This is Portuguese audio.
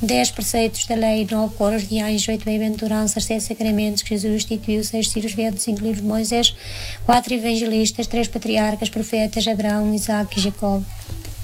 10 preceitos da lei, 9 coros de anjos, 8 bem-aventuranças, 7 sacramentos que Jesus instituiu, 6 tiros verdes, 5 livros de Moisés, 4 evangelistas, 3 patriarcas, profetas, Abraão, Isaac e Jacó.